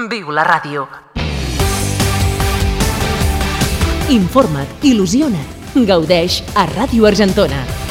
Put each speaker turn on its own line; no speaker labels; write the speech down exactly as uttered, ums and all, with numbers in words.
Viu la ràdio.
Informa't, il·lusiona't, gaudeix a Ràdio Argentona.